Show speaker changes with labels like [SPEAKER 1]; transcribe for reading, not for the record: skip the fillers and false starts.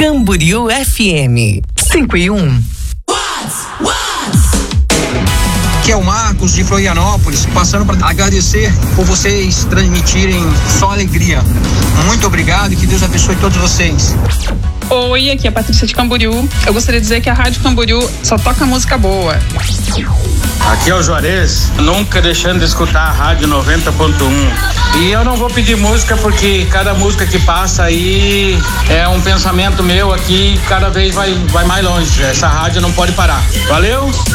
[SPEAKER 1] Camboriú FM 5:1.
[SPEAKER 2] Aqui é o Marcos de Florianópolis, passando para agradecer por vocês transmitirem só alegria. Muito obrigado e que Deus abençoe todos vocês.
[SPEAKER 3] Oi, aqui é a Patrícia de Camboriú. Eu gostaria de dizer que a Rádio Camboriú só toca música boa.
[SPEAKER 4] Aqui é o Juarez, nunca deixando de escutar a Rádio 90.1. E eu não vou pedir música porque cada música que passa aí é um pensamento meu aqui, cada vez vai mais longe. Essa rádio não pode parar. Valeu?